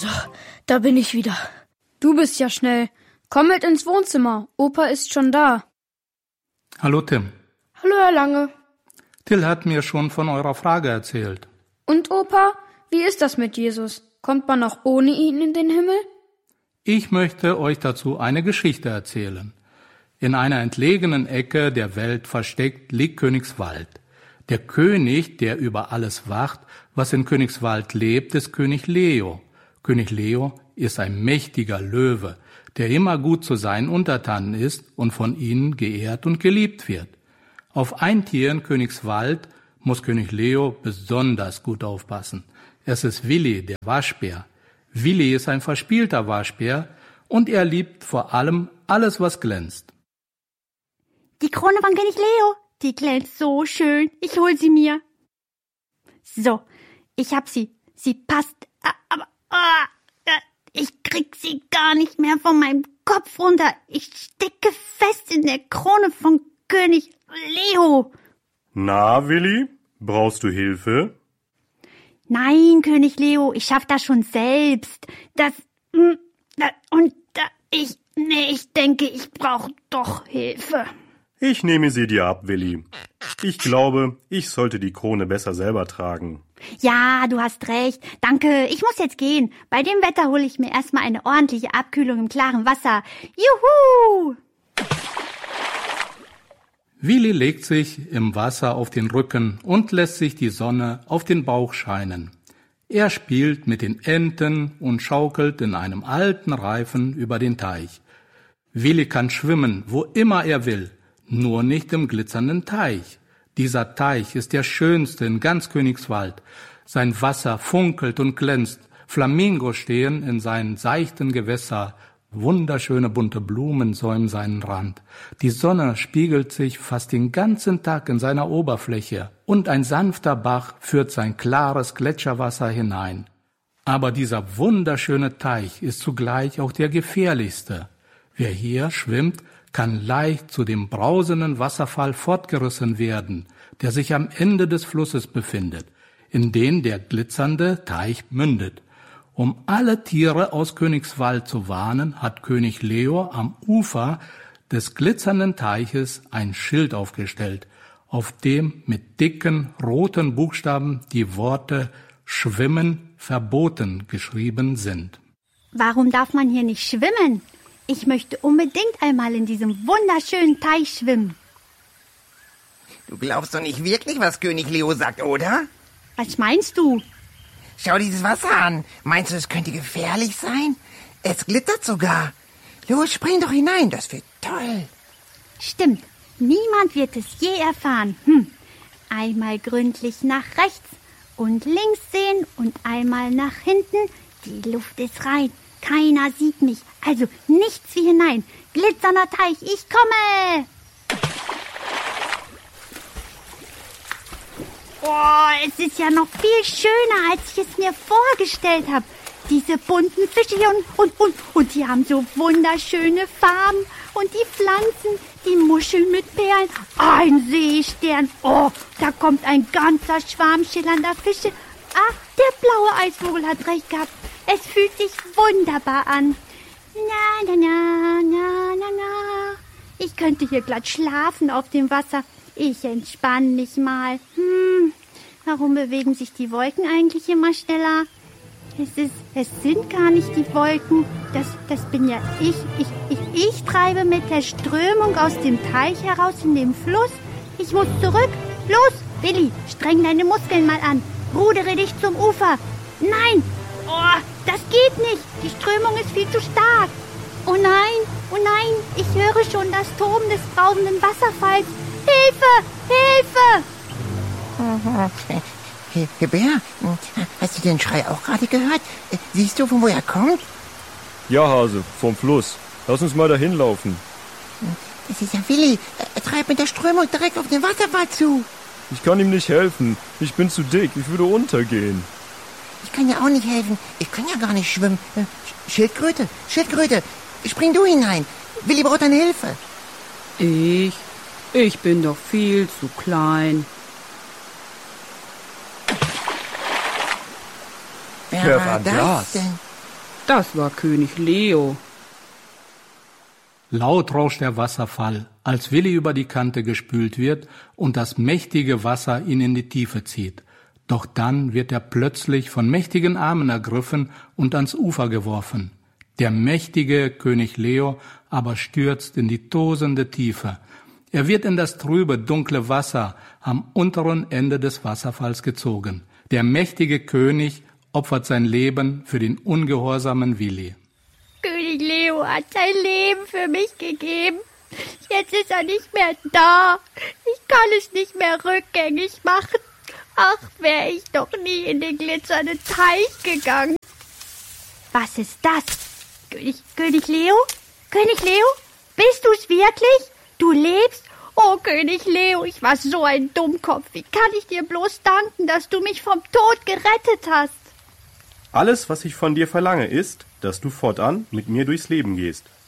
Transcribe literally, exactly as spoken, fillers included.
So, da bin ich wieder. Du bist ja schnell. Komm mit ins Wohnzimmer. Opa ist schon da. Hallo Tim. Hallo Herr Lange. Till hat mir schon von eurer Frage erzählt. Und Opa, wie ist das mit Jesus? Kommt man auch ohne ihn in den Himmel? Ich möchte euch dazu eine Geschichte erzählen. In einer entlegenen Ecke der Welt versteckt liegt Königswald. Der König, der über alles wacht, was in Königswald lebt, ist König Leo. König Leo ist ein mächtiger Löwe, der immer gut zu seinen Untertanen ist und von ihnen geehrt und geliebt wird. Auf ein Tier in Königswald muss König Leo besonders gut aufpassen. Es ist Willi, der Waschbär. Willi ist ein verspielter Waschbär und er liebt vor allem alles, was glänzt. Die Krone von König Leo, die glänzt so schön. Ich hol sie mir. So, ich hab sie. Sie passt, aber ah, ich krieg sie gar nicht mehr von meinem Kopf runter. Ich stecke fest in der Krone von König Leo. Na, Willi, brauchst du Hilfe? Nein, König Leo, ich schaff das schon selbst. Das, das und da, ich, nee, ich denke, ich brauche doch Hilfe. Ich nehme sie dir ab, Willi. Ich glaube, ich sollte die Krone besser selber tragen. Ja, du hast recht. Danke, ich muss jetzt gehen. Bei dem Wetter hole ich mir erstmal eine ordentliche Abkühlung im klaren Wasser. Juhu! Willi legt sich im Wasser auf den Rücken und lässt sich die Sonne auf den Bauch scheinen. Er spielt mit den Enten und schaukelt in einem alten Reifen über den Teich. Willi kann schwimmen, wo immer er will, nur nicht im glitzernden Teich. Dieser Teich ist der schönste in ganz Königswald. Sein Wasser funkelt und glänzt. Flamingos stehen in seinen seichten Gewässer. Wunderschöne bunte Blumen säumen seinen Rand. Die Sonne spiegelt sich fast den ganzen Tag in seiner Oberfläche und ein sanfter Bach führt sein klares Gletscherwasser hinein. Aber dieser wunderschöne Teich ist zugleich auch der gefährlichste. Wer hier schwimmt, kann leicht zu dem brausenden Wasserfall fortgerissen werden, der sich am Ende des Flusses befindet, in den der glitzernde Teich mündet. Um alle Tiere aus Königswald zu warnen, hat König Leo am Ufer des glitzernden Teiches ein Schild aufgestellt, auf dem mit dicken roten Buchstaben die Worte Schwimmen verboten geschrieben sind. Warum darf man hier nicht schwimmen? Ich möchte unbedingt einmal in diesem wunderschönen Teich schwimmen. Du glaubst doch nicht wirklich, was König Leo sagt, oder? Was meinst du? Schau dieses Wasser an. Meinst du, es könnte gefährlich sein? Es glitzert sogar. Los, spring doch hinein, das wird toll. Stimmt, niemand wird es je erfahren. Hm. Einmal gründlich nach rechts und links sehen und einmal nach hinten. Die Luft ist rein. Keiner sieht mich, also nichts wie hinein. Glitzernder Teich, ich komme! Oh, es ist ja noch viel schöner, als ich es mir vorgestellt habe. Diese bunten Fische hier und, und, und, und die haben so wunderschöne Farben. Und die Pflanzen, die Muscheln mit Perlen, ein Seestern. Oh, da kommt ein ganzer Schwarm schillernder Fische. Ach, der blaue Eisvogel hat recht gehabt. Es fühlt sich wunderbar an. Na, na, na, na, na, na. Ich könnte hier glatt schlafen auf dem Wasser. Ich entspanne mich mal. Hm, warum bewegen sich die Wolken eigentlich immer schneller? Es ist, es sind gar nicht die Wolken. Das, das bin ja ich. Ich, ich, ich treibe mit der Strömung aus dem Teich heraus in den Fluss. Ich muss zurück. Los, Willi, streng deine Muskeln mal an. Rudere dich zum Ufer. Nein, oh, das geht nicht. Die Strömung ist viel zu stark. Oh nein, oh nein, ich höre schon das Toben des brausenden Wasserfalls. Hilfe, Hilfe! Herr Bär, hast du den Schrei auch gerade gehört? Siehst du, von wo er kommt? Ja, Hase, vom Fluss. Lass uns mal dahin laufen. Das ist ja Willi. Er treibt mit der Strömung direkt auf den Wasserfall zu. Ich kann ihm nicht helfen. Ich bin zu dick. Ich würde untergehen. Ich kann ja auch nicht helfen. Ich kann ja gar nicht schwimmen. Schildkröte, Schildkröte, spring du hinein. Willi braucht deine Hilfe. Ich? Ich bin doch viel zu klein. Wer, Wer war das, das denn? Das war König Leo. Laut rauscht der Wasserfall, als Willi über die Kante gespült wird und das mächtige Wasser ihn in die Tiefe zieht. Doch dann wird er plötzlich von mächtigen Armen ergriffen und ans Ufer geworfen. Der mächtige König Leo aber stürzt in die tosende Tiefe. Er wird in das trübe, dunkle Wasser am unteren Ende des Wasserfalls gezogen. Der mächtige König opfert sein Leben für den ungehorsamen Willi. König Leo hat sein Leben für mich gegeben. Jetzt ist er nicht mehr da. Ich kann es nicht mehr rückgängig machen. Ach, wäre ich doch nie in den glitzernden Teich gegangen. Was ist das? König, König Leo? König Leo? Bist du's wirklich? Du lebst? Oh, König Leo, ich war so ein Dummkopf. Wie kann ich dir bloß danken, dass du mich vom Tod gerettet hast? Alles, was ich von dir verlange, ist, dass du fortan mit mir durchs Leben gehst.